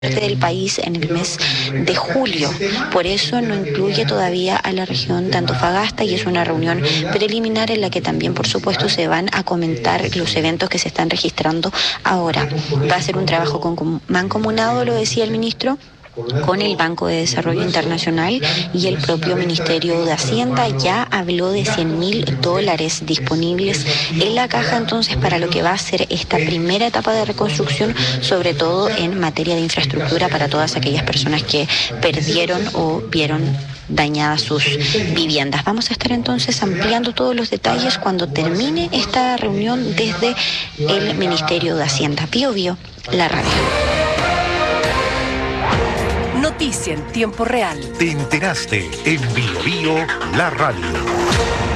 del país en el mes de julio. Por eso no incluye todavía a la región de Antofagasta y es una reunión preliminar en la que también, por supuesto, se van a comentar los eventos que se están registrando ahora. Va a ser un trabajo mancomunado, lo decía el ministro, con el Banco de Desarrollo Internacional y el propio Ministerio de Hacienda. Ya habló de $100.000 disponibles en la caja entonces para lo que va a ser esta primera etapa de reconstrucción, sobre todo en materia de infraestructura para todas aquellas personas que perdieron o vieron dañadas sus viviendas. Vamos a estar entonces ampliando todos los detalles cuando termine esta reunión desde el Ministerio de Hacienda. Bío Bío, la radio. Noticia en tiempo real. Te enteraste en Bío Bío, la radio.